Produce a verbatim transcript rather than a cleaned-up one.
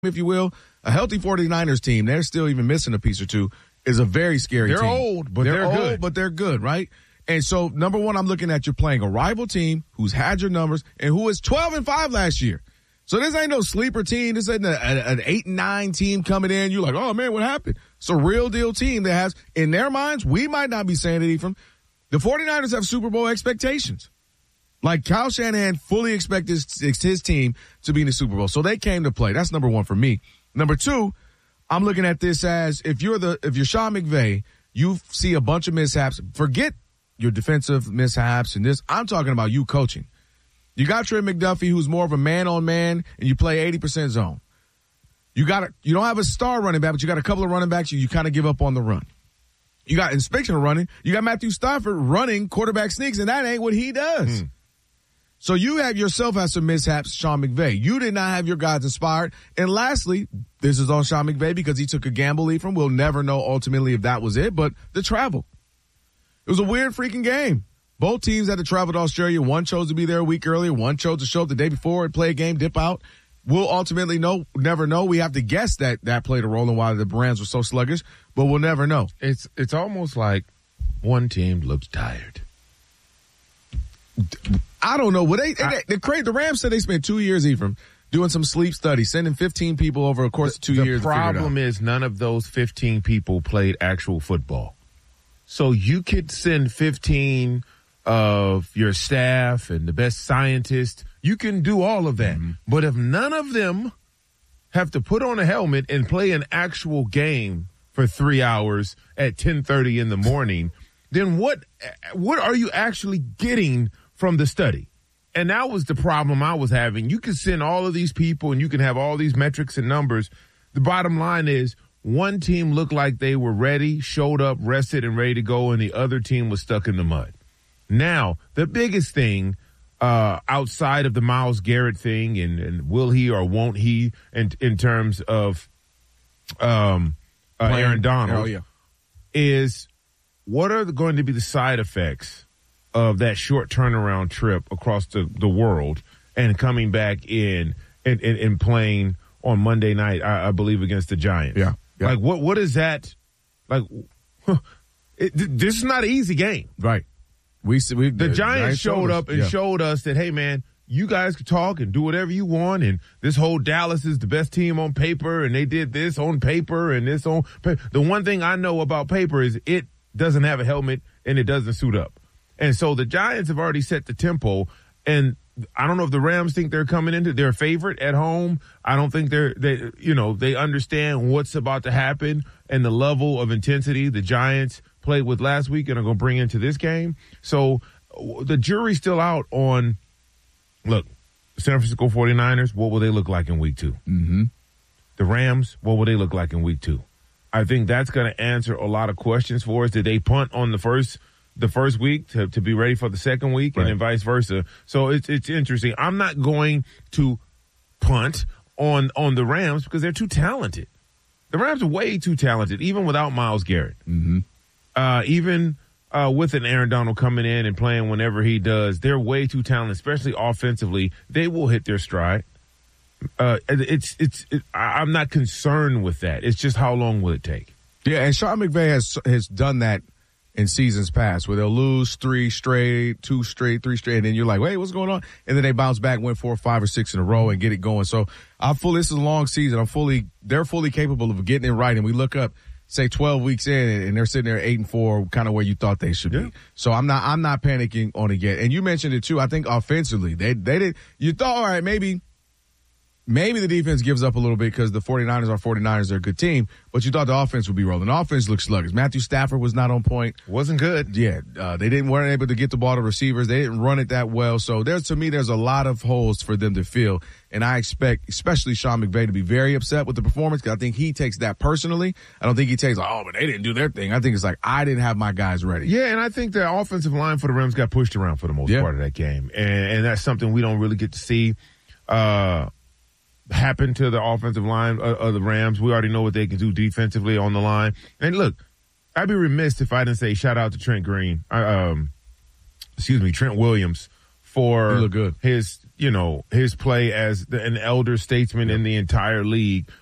if you will, a healthy 49ers team, they're still even missing a piece or two, is a very scary they're team. They're old, but they're, they're old, good. but they're good, right? And so, number one, I'm looking at you're playing a rival team who's had your numbers and who was twelve and five last year. So this ain't no sleeper team. This ain't a, a, an eight and nine team coming in. You're like, oh man, what happened? It's a real deal team that has, in their minds, we might not be saying it, Ephraim, the 49ers have Super Bowl expectations. Like Kyle Shanahan fully expected his, his team to be in the Super Bowl. So they came to play. That's number one for me. Number two, I'm looking at this as if you're the, if you're Sean McVay, you see a bunch of mishaps. Forget your defensive mishaps and this. I'm talking about you coaching. You got Trent McDuffie, who's more of a man-on-man, and you play eighty percent zone. You got a, you don't have a star running back, but you got a couple of running backs. You, you kind of give up on the run. You got inspection of running. You got Matthew Stafford running quarterback sneaks, and that ain't what he does. Hmm. So you have yourself had some mishaps, Sean McVay. You did not have your guys inspired. And lastly, this is on Sean McVay because he took a gamble, Ephraim. We'll never know ultimately if that was it, but the travel. It was a weird freaking game. Both teams had to travel to Australia. One chose to be there a week earlier. One chose to show up the day before and play a game, dip out. We'll ultimately know, never know. We have to guess that that played a role in why the Rams were so sluggish, but we'll never know. It's it's almost like one team looks tired. I don't know. What they, I, they, the, the Rams said they spent two years, Ephraim, doing some sleep studies, sending fifteen people over a course of two the years. The problem is none of those fifteen people played actual football. So you could send fifteen of your staff and the best scientists. You can do all of that. Mm-hmm. But if none of them have to put on a helmet and play an actual game for three hours at ten thirty in the morning, then what what are you actually getting from the study? And that was the problem I was having. You can send all of these people and you can have all these metrics and numbers. The bottom line is one team looked like they were ready, showed up, rested, and ready to go, and the other team was stuck in the mud. Now, the biggest thing uh, outside of the Myles Garrett thing and, and will he or won't he in, in terms of um, uh, Aaron Donald oh, yeah. is what are going to be the side effects of that short turnaround trip across the, the world and coming back in and, and, and playing on Monday night, I, I believe, against the Giants. Yeah. yeah. Like, what what is that? Like, it, this is not an easy game. Right. We, we The, the Giants, Giants showed up and yeah. showed us that, hey, man, you guys can talk and do whatever you want, and this whole Dallas is the best team on paper, and they did this on paper and this on paper. The one thing I know about paper is it doesn't have a helmet and it doesn't suit up. And so the Giants have already set the tempo, and I don't know if the Rams think they're coming into their favorite at home. I don't think they're, they, you know, they understand what's about to happen and the level of intensity the Giants played with last week and are going to bring into this game. So the jury's still out on, look, San Francisco 49ers, what will they look like in week two? Mm-hmm. The Rams, what will they look like in week two? I think that's going to answer a lot of questions for us. Did they punt on the first the first week to, to be ready for the second week and right. then vice versa? So it's it's interesting. I'm not going to punt on on the Rams because they're too talented. The Rams are way too talented, even without Myles Garrett. Mm-hmm. Uh, even uh, with an Aaron Donald coming in and playing whenever he does, they're way too talented, especially offensively. They will hit their stride. Uh, it's it's. It, I'm not concerned with that. It's just how long will it take? Yeah, and Sean McVay has has done that in seasons past where they'll lose three straight, two straight, three straight, and then you're like, wait, what's going on? And then they bounce back, win four, five, or six in a row and get it going. So I'm fully. This is a long season. I'm fully. They're fully capable of getting it right. And we look up, say twelve weeks in, and they're sitting there eight and four, kind of where you thought they should yeah. be. So I'm not. I'm not panicking on it yet. And you mentioned it too. I think offensively, they they did. You thought, all right, maybe. Maybe the defense gives up a little bit because the 49ers are 49ers. They're a good team. But you thought the offense would be rolling. The offense looks sluggish. Matthew Stafford was not on point. Wasn't good. Yeah. Uh, they didn't weren't able to get the ball to receivers. They didn't run it that well. So there's, to me, there's a lot of holes for them to fill. And I expect, especially Sean McVay, to be very upset with the performance because I think he takes that personally. I don't think he takes, like, oh, but they didn't do their thing. I think it's like, I didn't have my guys ready. Yeah, and I think the offensive line for the Rams got pushed around for the most yeah. part of that game. And, and that's something we don't really get to see. Uh, happen to the offensive line of, of the Rams. We already know what they can do defensively on the line. And look, I'd be remiss if I didn't say shout out to Trent Green, uh, um, excuse me, Trent Williams for he looked good. his you know, his play as the, an elder statesman in the entire league